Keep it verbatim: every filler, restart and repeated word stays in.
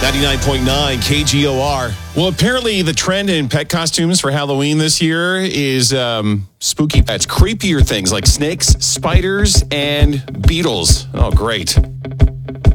ninety-nine point nine K G O R. Well, apparently the trend in pet costumes for Halloween this year is um, spooky pets, creepier things like snakes, spiders, and beetles. Oh, great.